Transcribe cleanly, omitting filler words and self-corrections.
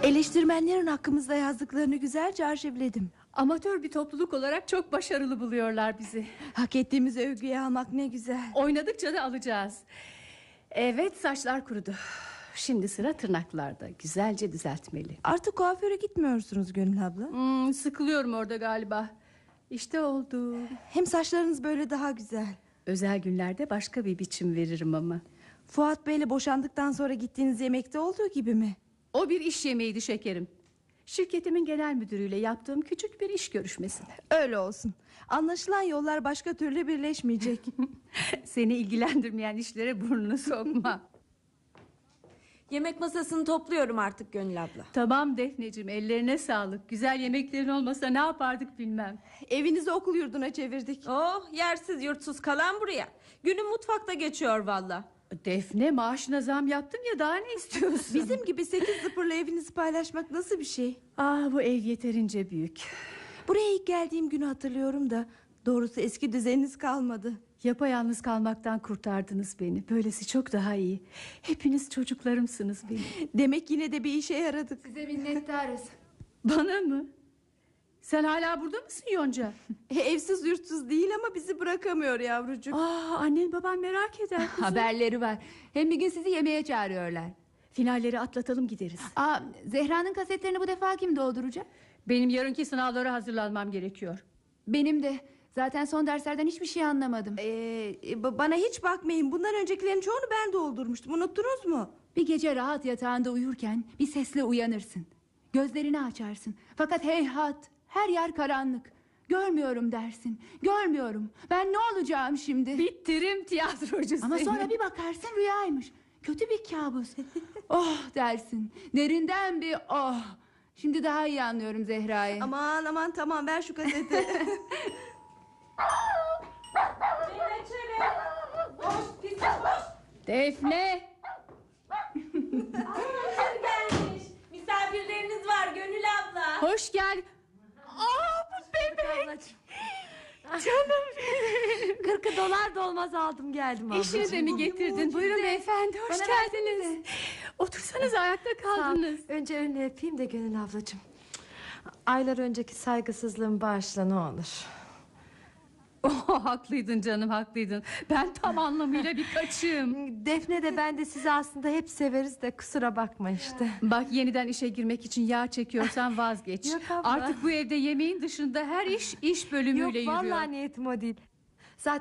Eleştirmenlerin hakkımızda yazdıklarını güzelce arşivledim. Amatör bir topluluk olarak çok başarılı buluyorlar bizi. Hak ettiğimiz övgüyü almak ne güzel. Oynadıkça da alacağız. Evet, saçlar kurudu. Şimdi sıra tırnaklarda. Güzelce düzeltmeli. Artık kuaföre gitmiyorsunuz Gönül abla. Sıkılıyorum orada galiba. İşte oldu. Hem saçlarınız böyle daha güzel. Özel günlerde başka bir biçim veririm ama. Fuat Bey'le boşandıktan sonra gittiğiniz yemekte olduğu gibi mi? O bir iş yemeğiydi şekerim. Şirketimin genel müdürüyle yaptığım küçük bir iş görüşmesi. Öyle olsun. Anlaşılan yollar başka türlü birleşmeyecek. Seni ilgilendirmeyen işlere burnunu sokma. Yemek masasını topluyorum artık Gönül abla. Tamam Defneciğim, ellerine sağlık. Güzel yemeklerin olmasa ne yapardık bilmem. Evinizi okul yurduna çevirdik. Oh, yersiz yurtsuz kalan buraya. Günüm mutfakta geçiyor valla. Defne, maaşına zam yaptın ya, daha ne istiyorsun? Bizim gibi 8 zıpırla evinizi paylaşmak nasıl bir şey? Bu ev yeterince büyük. Buraya ilk geldiğim günü hatırlıyorum da doğrusu eski düzeniniz kalmadı. Yapayalnız kalmaktan kurtardınız beni. Böylesi çok daha iyi. Hepiniz çocuklarımsınız benim. Demek yine de bir işe yaradık. Size minnettarız. Bana mı? Sen hala burada mısın Yonca? Evsiz yurtsuz değil ama bizi bırakamıyor yavrucuk. Annen baban merak eder kızım. Haberleri var. Hem bir gün sizi yemeğe çağırıyorlar. Finalleri atlatalım, gideriz. Zehran'ın kasetlerini bu defa kim dolduracak? Benim yarınki sınavlara hazırlanmam gerekiyor. Benim de. Zaten son derslerden hiçbir şey anlamadım. Bana hiç bakmayın. Bundan öncekilerin çoğunu ben doldurmuştum. Unuttunuz mu? Bir gece rahat yatağında uyurken bir sesle uyanırsın. Gözlerini açarsın. Fakat heyhat, her yer karanlık. Görmüyorum dersin. Görmüyorum. Ben ne olacağım şimdi? Bittirim tiyatrocusu. Ama sonra bir bakarsın rüyaymış. Kötü bir kabus. Oh dersin. Derinden bir oh. Şimdi daha iyi anlıyorum Zehra'yı. Aman tamam, ver şu kaseti. Defne. Gelmiş. Misafirleriniz var Gönül abla. Hoş gel. Bu bebek. Canım benim. $40 da olmaz aldım geldim ablacığım. İşini de mi getirdin? Buyurun beyefendi, hoş geldiniz. Otursanız, ayakta kaldınız. Önce önünü öpeyim de Gönül ablacığım. Aylar önceki saygısızlığımı bağışla ne olur. Haklıydın canım, haklıydın. Ben tam anlamıyla bir kaçığım. Defne de ben de sizi aslında hep severiz de kusura bakma işte. Bak, yeniden işe girmek için yağ çekiyorsan vazgeç. Yok abla. Artık bu evde yemeğin dışında her iş bölümüyle Yok yürüyor. vallahi niyetim o değil.